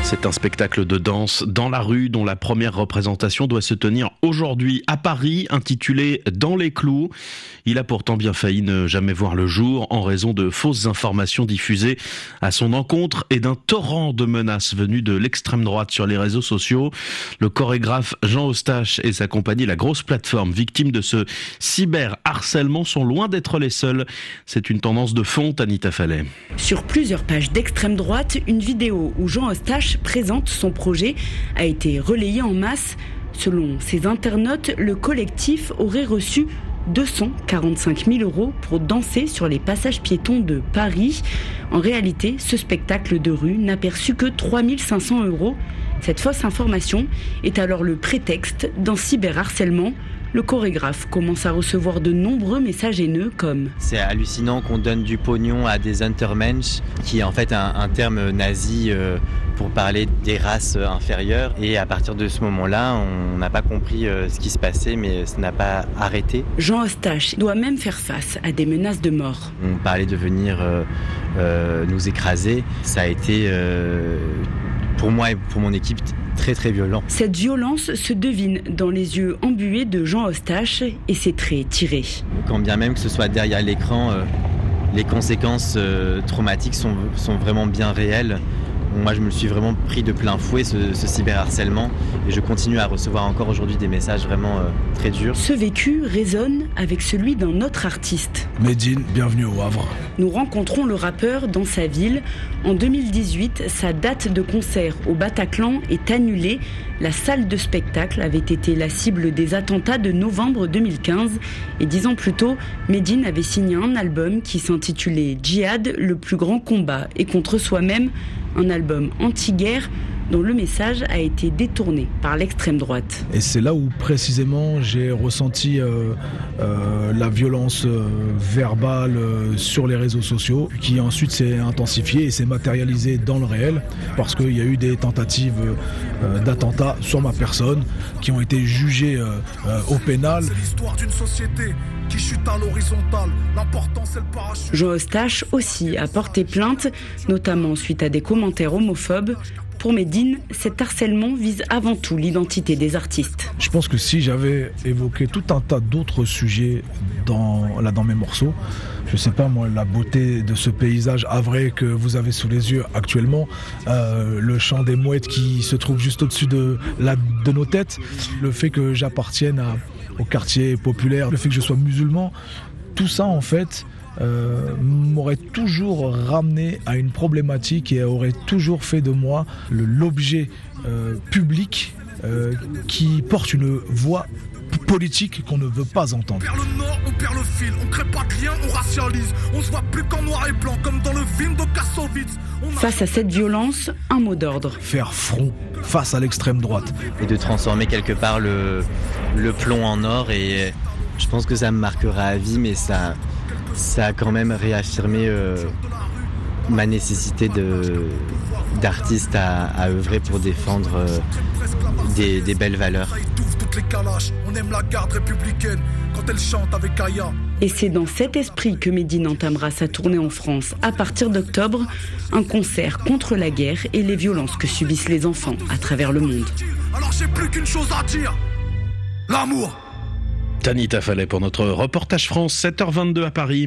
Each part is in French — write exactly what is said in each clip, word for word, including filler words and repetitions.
C'est un spectacle de danse dans la rue dont la première représentation doit se tenir aujourd'hui à Paris, intitulé « Dans les clous ». Il a pourtant bien failli ne jamais voir le jour en raison de fausses informations diffusées à son encontre et d'un torrent de menaces venues de l'extrême droite sur les réseaux sociaux. Le chorégraphe Jean Eustache et sa compagnie La Grosse Plateforme, victimes de ce cyberharcèlement, sont loin d'être les seuls. C'est une tendance de fond, Anita Fallet. Sur plusieurs pages d'extrême droite, une vidéo où Jean Eustache présente son projet a été relayée en masse. Selon ses internautes, le collectif aurait reçu deux cent quarante-cinq mille euros pour danser sur les passages piétons de Paris. En réalité, ce spectacle de rue n'a perçu que trois mille cinq cents euros. Cette fausse information est alors le prétexte d'un cyberharcèlement. Le chorégraphe commence à recevoir de nombreux messages haineux comme « C'est hallucinant qu'on donne du pognon à des Untermensch », qui est en fait un, un terme nazi euh, pour parler des races inférieures. Et à partir de ce moment-là, on n'a pas compris euh, ce qui se passait, mais ça n'a pas arrêté. Jean Eustache doit même faire face à des menaces de mort. On parlait de venir euh, euh, nous écraser. Ça a été, euh, pour moi et pour mon équipe, très très violent. Cette violence se devine dans les yeux embués de Jean Eustache et ses traits tirés. Quand bien même que ce soit derrière l'écran, euh, les conséquences euh, traumatiques sont, sont vraiment bien réelles. Moi, je me suis vraiment pris de plein fouet ce, ce cyberharcèlement et je continue à recevoir encore aujourd'hui des messages vraiment euh, très durs. Ce vécu résonne avec celui d'un autre artiste. Medine, bienvenue au Havre. Nous rencontrons le rappeur dans sa ville. En deux mille dix-huit, sa date de concert au Bataclan est annulée. La salle de spectacle avait été la cible des attentats de novembre deux mille quinze. Et dix ans plus tôt, Medine avait signé un album qui s'intitulait Djihad, le plus grand combat et contre soi-même. Un album anti-guerre dont le message a été détourné par l'extrême droite. Et c'est là où précisément j'ai ressenti euh, euh, la violence euh, verbale euh, sur les réseaux sociaux, qui ensuite s'est intensifiée et s'est matérialisée dans le réel, parce qu'il y a eu des tentatives euh, d'attentats sur ma personne qui ont été jugées euh, euh, au pénal. C'est l'histoire d'une société qui chute à l'horizontale. L'important, c'est le parachute. Jean Eustache aussi a porté plainte, notamment suite à des commentaires homophobes. Pour Medine, cet harcèlement vise avant tout l'identité des artistes. Je pense que si j'avais évoqué tout un tas d'autres sujets dans, là, dans mes morceaux, je sais pas moi, la beauté de ce paysage havré que vous avez sous les yeux actuellement, euh, le chant des mouettes qui se trouve juste au-dessus de, la, de nos têtes, le fait que j'appartienne à, au quartier populaire, le fait que je sois musulman, tout ça en fait Euh, m'aurait toujours ramené à une problématique et aurait toujours fait de moi le, l'objet euh, public euh, qui porte une voix politique qu'on ne veut pas entendre. On perd le nord, on perd le fil, on crée pas de lien, on racialise, on se voit plus qu'en noir et blanc comme dans le film de Kassovitz. A... Face à cette violence, un mot d'ordre. Faire front face à l'extrême droite. Et de transformer quelque part le, le plomb en or, et je pense que ça me marquera à vie, mais ça... ça a quand même réaffirmé euh, ma nécessité de, d'artiste à, à œuvrer pour défendre euh, des, des belles valeurs. Et c'est dans cet esprit que Medine entamera sa tournée en France à partir d'octobre, un concert contre la guerre et les violences que subissent les enfants à travers le monde. Alors j'ai plus qu'une chose à dire, l'amour. Anita Fallet pour notre reportage France, sept heures vingt-deux à Paris.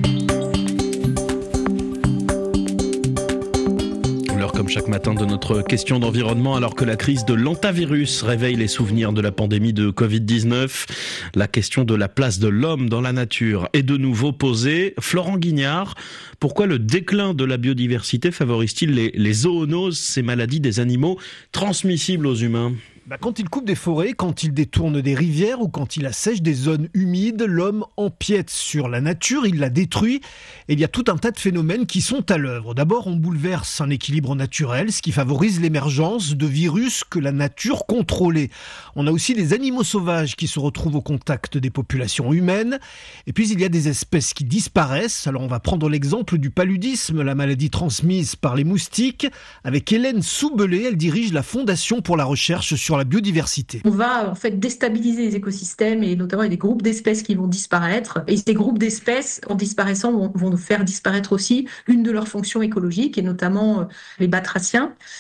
L'heure comme chaque matin de notre question d'environnement, alors que la crise de l'hantavirus réveille les souvenirs de la pandémie de covid dix-neuf. La question de la place de l'homme dans la nature est de nouveau posée. Florent Guignard, pourquoi le déclin de la biodiversité favorise-t-il les, les zoonoses, ces maladies des animaux transmissibles aux humains ? Bah quand il coupe des forêts, quand il détourne des rivières ou quand il assèche des zones humides, l'homme empiète sur la nature, il la détruit. Et il y a tout un tas de phénomènes qui sont à l'œuvre. D'abord, on bouleverse un équilibre naturel, ce qui favorise l'émergence de virus que la nature contrôlait. On a aussi des animaux sauvages qui se retrouvent au contact des populations humaines. Et puis, il y a des espèces qui disparaissent. Alors, on va prendre l'exemple du paludisme, la maladie transmise par les moustiques. Avec Hélène Soubelé, elle dirige la Fondation pour la recherche sur la biodiversité. On va en fait déstabiliser les écosystèmes et notamment il y a des groupes d'espèces qui vont disparaître. Et ces groupes d'espèces, en disparaissant, vont, vont faire disparaître aussi une de leurs fonctions écologiques et notamment les batraciens.